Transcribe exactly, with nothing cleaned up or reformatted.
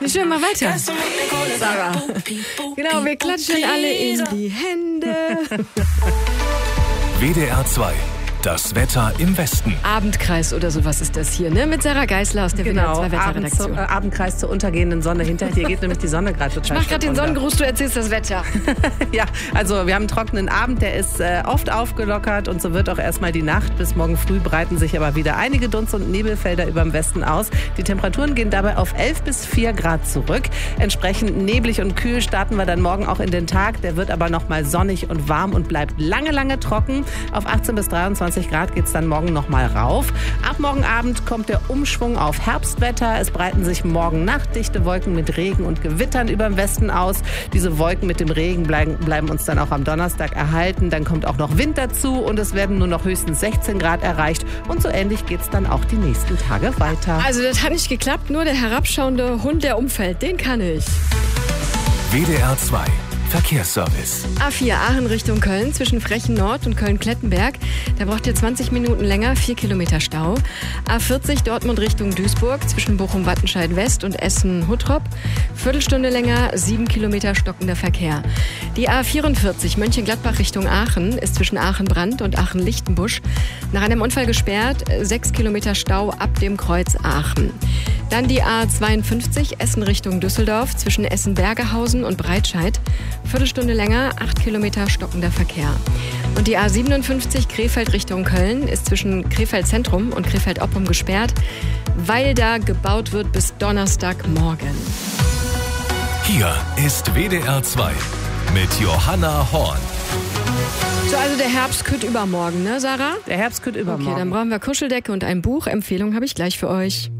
Schön, mal weiter. Sarah. Genau, wir klatschen alle in die Hände. W D R zwei. Das Wetter im Westen. Abendkreis oder sowas ist das hier, ne? Mit Sarah Geisler aus der Genau, W D R zwei Wetterredaktion. Abend zu, äh, Abendkreis zur untergehenden Sonne. Hinter dir geht nämlich die Sonne gerade total. Ich mach gerade den Sonnengruß, du erzählst das Wetter. Ja, also wir haben einen trockenen Abend, der ist äh, oft aufgelockert und so wird auch erstmal die Nacht. Bis morgen früh breiten sich aber wieder einige Dunst- und Nebelfelder über dem Westen aus. Die Temperaturen gehen dabei auf elf bis vier Grad zurück. Entsprechend neblig und kühl starten wir dann morgen auch in den Tag. Der wird aber nochmal sonnig und warm und bleibt lange, lange trocken. Auf achtzehn bis dreiundzwanzig Grad geht es dann morgen nochmal rauf. Ab morgen Abend kommt der Umschwung auf Herbstwetter. Es breiten sich morgen Nacht dichte Wolken mit Regen und Gewittern über dem Westen aus. Diese Wolken mit dem Regen bleiben, bleiben uns dann auch am Donnerstag erhalten. Dann kommt auch noch Wind dazu und es werden nur noch höchstens sechzehn Grad erreicht. Und so ähnlich geht es dann auch die nächsten Tage weiter. Also das hat nicht geklappt, nur der herabschauende Hund, der umfällt, den kann ich. W D R zwei. Verkehrsservice. A vier Aachen Richtung Köln zwischen Frechen Nord und Köln-Klettenberg. Da braucht ihr zwanzig Minuten länger, vier Kilometer Stau. A vierzig Dortmund Richtung Duisburg zwischen Bochum-Wattenscheid West und Essen-Huttrop. Viertelstunde länger, sieben Kilometer stockender Verkehr. Die A vierundvierzig Mönchengladbach Richtung Aachen ist zwischen Aachen-Brand und Aachen-Lichtenbusch nach einem Unfall gesperrt. Sechs Kilometer Stau ab dem Kreuz Aachen. Dann die A zweiundfünfzig Essen Richtung Düsseldorf zwischen Essen-Bergehausen und Breitscheid. Viertelstunde länger, acht Kilometer stockender Verkehr. Und die A siebenundfünfzig Krefeld Richtung Köln ist zwischen Krefeld Zentrum und Krefeld Oppum gesperrt, weil da gebaut wird bis Donnerstagmorgen. Hier ist W D R zwei mit Johanna Horn. So, also der Herbst kütt übermorgen, ne, Sarah? Der Herbst kütt übermorgen. Okay, dann brauchen wir Kuscheldecke und ein Buch. Empfehlung habe ich gleich für euch.